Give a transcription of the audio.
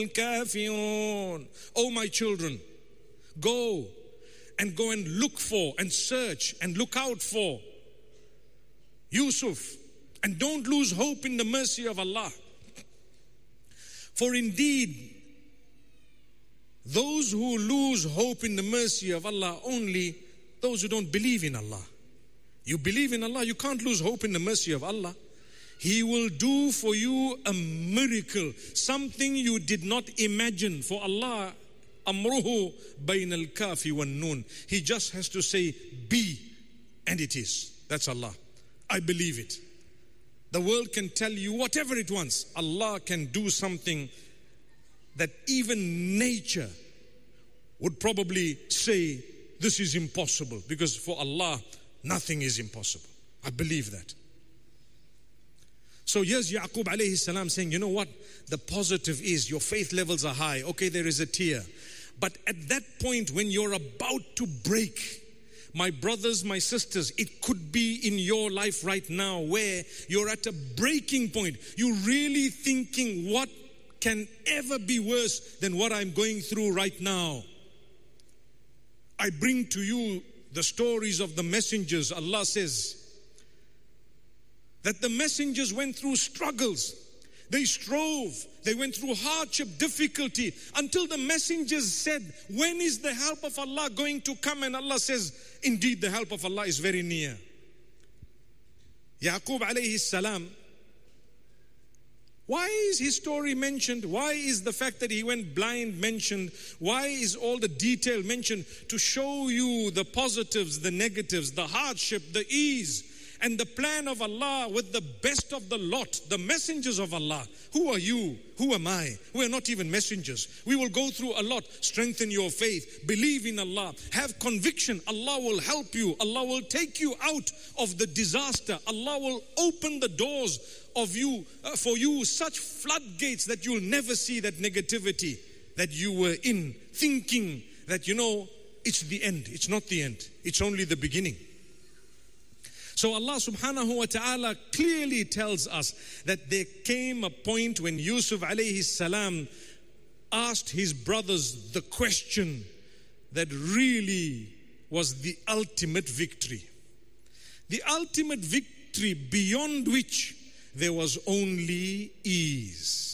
الْكَافِرُونَ. Oh my children, go and look for and search and look out for Yusuf, and don't lose hope in the mercy of Allah. For indeed, those who lose hope in the mercy of Allah only those who don't believe in Allah. You believe in Allah, you can't lose hope in the mercy of Allah. He will do for you a miracle, something you did not imagine. For Allah, amruhu bayn al-kafi wan nun. He just has to say be, and it is. That's Allah. I believe it. The world can tell you whatever it wants. Allah can do something that even nature would probably say this is impossible, because for Allah nothing is impossible. I believe that. So here's Yaqub alayhi salam saying, you know what? The positive is your faith levels are high. Okay, there is a tear. But at that point when you're about to break, my brothers, my sisters, it could be in your life right now where you're at a breaking point. You're really thinking, what can ever be worse than what I'm going through right now? I bring to you the stories of the messengers. Allah says that the messengers went through struggles. They strove. They went through hardship, difficulty, until the messengers said, when is the help of Allah going to come? And Allah says, indeed the help of Allah is very near. Yaqub alayhi salam, why is his story mentioned? Why is the fact that he went blind mentioned? Why is all the detail mentioned? To show you the positives, the negatives, the hardship, the ease, and the plan of Allah with the best of the lot, the messengers of Allah. Who are you? Who am I? We are not even messengers. We will go through a lot. Strengthen your faith. Believe in Allah. Have conviction. Allah will help you. Allah will take you out of the disaster. Allah will open the doors of you for you, such floodgates that you'll never see that negativity that you were in, thinking that, you know, it's the end. It's not the end. It's only the beginning. So Allah subhanahu wa ta'ala clearly tells us that there came a point when Yusuf alayhi salam asked his brothers the question that really was the ultimate victory. The ultimate victory beyond which there was only ease.